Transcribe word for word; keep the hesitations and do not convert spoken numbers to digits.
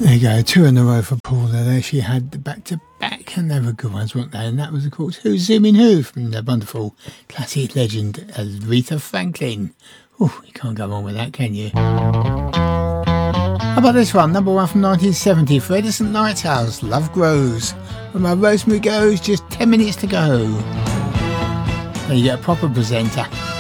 There you go, two in a row for Paula there. She had the back-to-back, and they were good ones, weren't they? And that was, of course, Who's Zooming Who from the wonderful classic legend Aretha Franklin. Oh, you can't go wrong with that, can you? How about this one? Number one from nineteen seventy for Edison Lighthouse, Love Grows. Where my Rosemary goes, just ten minutes to go. There you get a proper presenter.